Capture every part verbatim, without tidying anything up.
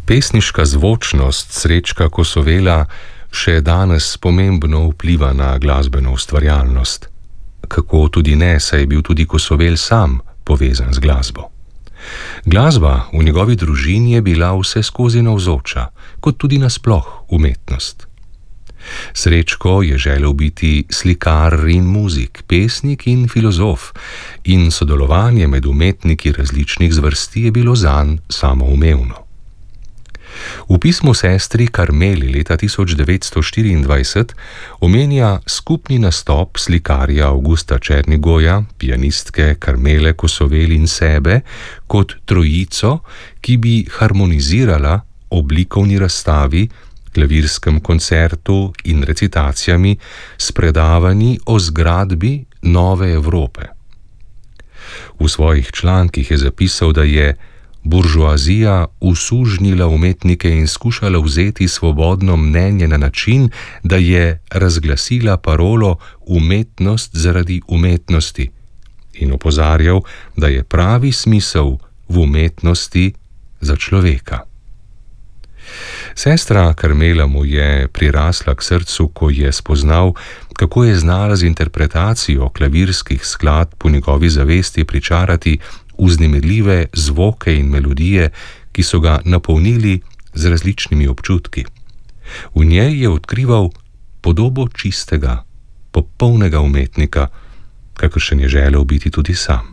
Pesniška zvočnost Srečka Kosovela še danes pomembno vpliva na glasbeno ustvarjalnost. Kako tudi ne, saj je bil tudi Kosovel sam povezan z glasbo. Glasba v njegovi družini je bila vse skozi navzoča, kot tudi nasploh umetnost. Srečko je želel biti slikar in muzik, pesnik in filozof, in sodelovanje med umetniki različnih zvrsti je bilo zanj samoumevno. V pismu sestri Karmeli leta tisoč devetsto štiriindvajset omenja skupni nastop slikarja Augusta Černigoja, pianistke Karmele Kosovel in sebe kot trojico, ki bi harmonizirala oblikovni razstavi, klavirskem koncertu in recitacijami s predavanji o zgradbi nove Evrope. V svojih člankih je zapisal, da je buržoazija usužnila umetnike in skušala vzeti svobodno mnenje na način, da je razglasila parolo umetnost zaradi umetnosti in opozarjal, da je pravi smisel v umetnosti za človeka. Sestra Karmela mu je prirasla k srcu, ko je spoznal, kako je znala z interpretacijo klavirskih skladb po njegovi zavesti pričarati vznemirljive zvoke in melodije, ki so ga napolnili z različnimi občutki. V njej je odkrival podobo čistega, popolnega umetnika, kakršen je želel biti tudi sam.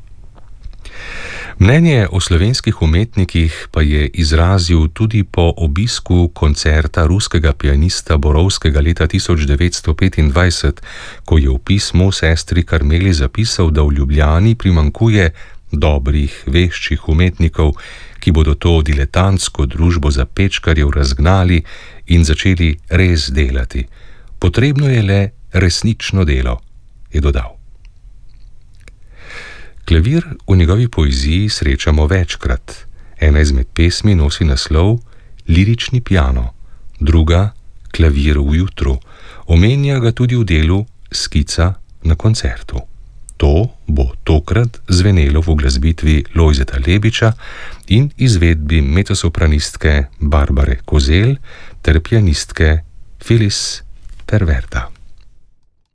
Mnenje o slovenskih umetnikih pa je izrazil tudi po obisku koncerta ruskega pianista Borovskega leta tisoč devetsto petindvajset, ko je v pismu sestri Karmeli zapisal, da v Ljubljani primanjkuje dobrih, veščih umetnikov, ki bodo to diletantsko družbo zapečkarjev razgnali in začeli res delati. Potrebno je le resnično delo, je dodal. Klavir v njegovi poeziji srečamo večkrat. Ena izmed pesmi nosi naslov Lirični piano, druga Klavir v jutru. Omenja ga tudi v delu Skica na koncertu. To bo tokrat zvenelo v uglasbitvi Lojzeta Lebiča in izvedbi mezzosopranistke Barbare Kozel ter pianistke Felice Perverta.